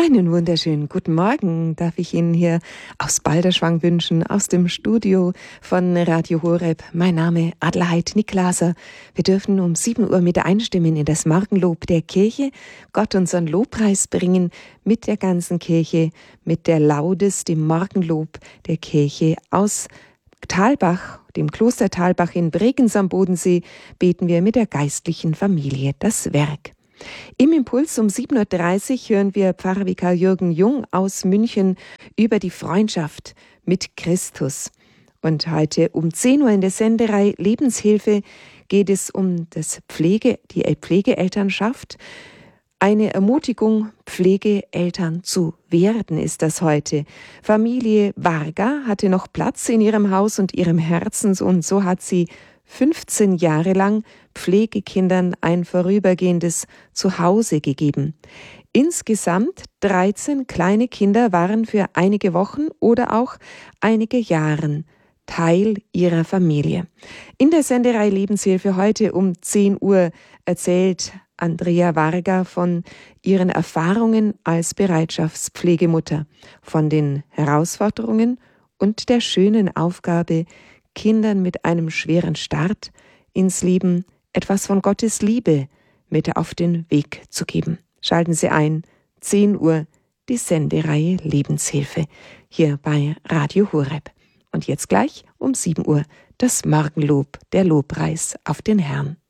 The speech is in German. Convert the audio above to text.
Einen wunderschönen guten Morgen darf ich Ihnen hier aus Balderschwang wünschen, aus dem Studio von Radio Horeb. Mein Name Adelheid Niklaser. Wir dürfen um 7 Uhr mit einstimmen in das Morgenlob der Kirche, Gott unseren Lobpreis bringen mit der ganzen Kirche, mit der Laudes, dem Morgenlob der Kirche aus Thalbach, dem Kloster Thalbach in Bregenz am Bodensee, beten wir mit der geistlichen Familie das Werk. Im Impuls um 7.30 Uhr hören wir Pfarrvikar Jürgen Jung aus München über die Freundschaft mit Christus. Und heute um 10 Uhr in der Senderei Lebenshilfe geht es um die Pflegeelternschaft. Eine Ermutigung, Pflegeeltern zu werden, ist das heute. Familie Varga hatte noch Platz in ihrem Haus und ihrem Herzen, und so hat sie 15 Jahre lang Pflegekindern ein vorübergehendes Zuhause gegeben. Insgesamt 13 kleine Kinder waren für einige Wochen oder auch einige Jahre Teil ihrer Familie. In der Senderei Lebenshilfe heute um 10 Uhr erzählt Andrea Varga von ihren Erfahrungen als Bereitschaftspflegemutter, von den Herausforderungen und der schönen Aufgabe, Kindern mit einem schweren Start ins Leben etwas von Gottes Liebe mit auf den Weg zu geben. Schalten Sie ein, 10 Uhr, die Sendereihe Lebenshilfe, hier bei Radio Horeb. Und jetzt gleich um 7 Uhr das Morgenlob, der Lobpreis auf den Herrn.